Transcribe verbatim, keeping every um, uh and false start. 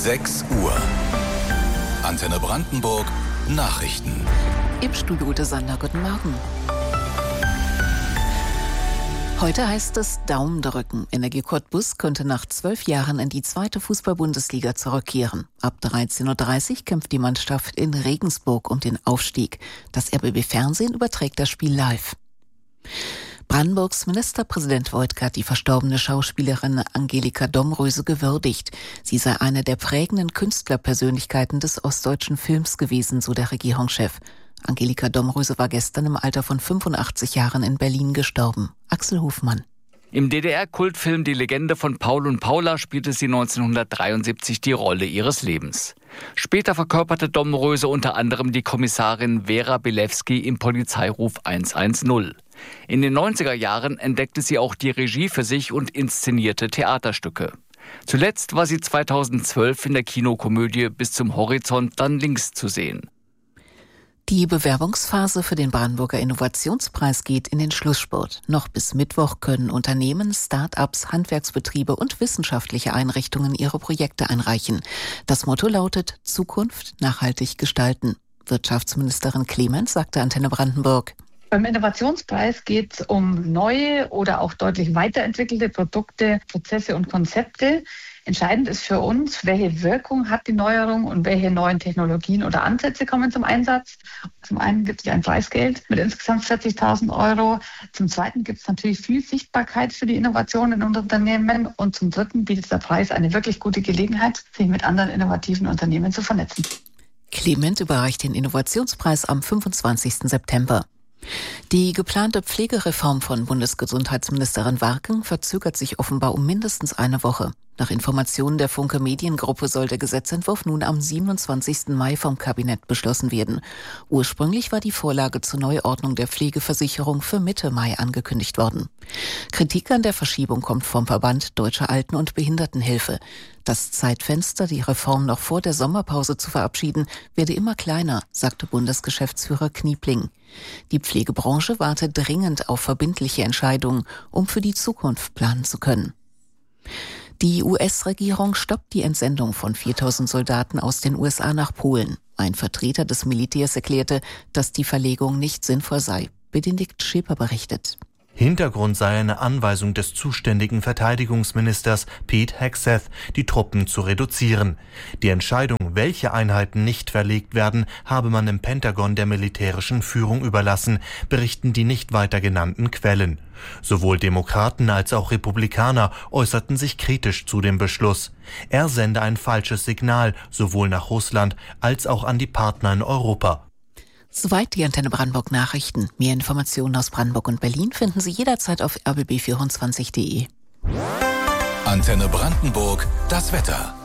sechs Uhr. Antenne Brandenburg Nachrichten. Im Studio Ute Sander, guten Morgen. Heute heißt es Daumen drücken. Energie Cottbus könnte nach zwölf Jahren in die zweite Fußball-Bundesliga zurückkehren. Ab dreizehn Uhr dreißig kämpft die Mannschaft in Regensburg um den Aufstieg. Das R B B-Fernsehen überträgt das Spiel live. Brandenburgs Ministerpräsident Woidke hat die verstorbene Schauspielerin Angelika Domröse gewürdigt. Sie sei eine der prägenden Künstlerpersönlichkeiten des ostdeutschen Films gewesen, so der Regierungschef. Angelika Domröse war gestern im Alter von fünfundachtzig Jahren in Berlin gestorben. Axel Hofmann. Im D D R-Kultfilm Die Legende von Paul und Paula spielte sie neunzehnhundertdreiundsiebzig die Rolle ihres Lebens. Später verkörperte Domröse unter anderem die Kommissarin Vera Bilewski im Polizeiruf hundertzehn. In den neunziger Jahren entdeckte sie auch die Regie für sich und inszenierte Theaterstücke. Zuletzt war sie zweitausendzwölf in der Kinokomödie Bis zum Horizont dann links zu sehen. Die Bewerbungsphase für den Brandenburger Innovationspreis geht in den Schlussspurt. Noch bis Mittwoch können Unternehmen, Start-ups, Handwerksbetriebe und wissenschaftliche Einrichtungen ihre Projekte einreichen. Das Motto lautet Zukunft nachhaltig gestalten. Wirtschaftsministerin Clements sagte Antenne Brandenburg. Beim Innovationspreis geht es um neue oder auch deutlich weiterentwickelte Produkte, Prozesse und Konzepte. Entscheidend ist für uns, welche Wirkung hat die Neuerung und welche neuen Technologien oder Ansätze kommen zum Einsatz. Zum einen gibt es ein Preisgeld mit insgesamt vierzigtausend Euro. Zum zweiten gibt es natürlich viel Sichtbarkeit für die Innovationen in unseren Unternehmen. Und zum dritten bietet der Preis eine wirklich gute Gelegenheit, sich mit anderen innovativen Unternehmen zu vernetzen. Clement überreicht den Innovationspreis am fünfundzwanzigsten September. Die geplante Pflegereform von Bundesgesundheitsministerin Warken verzögert sich offenbar um mindestens eine Woche. Nach Informationen der Funke Mediengruppe soll der Gesetzentwurf nun am siebenundzwanzigsten Mai vom Kabinett beschlossen werden. Ursprünglich war die Vorlage zur Neuordnung der Pflegeversicherung für Mitte Mai angekündigt worden. Kritik an der Verschiebung kommt vom Verband Deutsche Alten- und Behindertenhilfe. Das Zeitfenster, die Reform noch vor der Sommerpause zu verabschieden, werde immer kleiner, sagte Bundesgeschäftsführer Kniepling. Die Pflegebranche warte dringend auf verbindliche Entscheidungen, um für die Zukunft planen zu können. Die U S-Regierung stoppt die Entsendung von viertausend Soldaten aus den U S A nach Polen. Ein Vertreter des Militärs erklärte, dass die Verlegung nicht sinnvoll sei. Benedikt Schäper berichtet. Hintergrund sei eine Anweisung des zuständigen Verteidigungsministers Pete Hegseth, die Truppen zu reduzieren. Die Entscheidung, welche Einheiten nicht verlegt werden, habe man im Pentagon der militärischen Führung überlassen, berichten die nicht weiter genannten Quellen. Sowohl Demokraten als auch Republikaner äußerten sich kritisch zu dem Beschluss. Er sende ein falsches Signal, sowohl nach Russland als auch an die Partner in Europa. Soweit die Antenne Brandenburg Nachrichten. Mehr Informationen aus Brandenburg und Berlin finden Sie jederzeit auf r b b vierundzwanzig punkt d e. Antenne Brandenburg, das Wetter.